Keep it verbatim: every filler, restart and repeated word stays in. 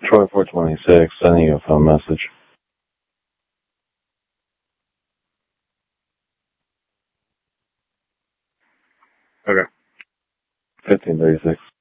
Troy four twenty-six, sending you a phone message. Okay. fifteen thirty-six.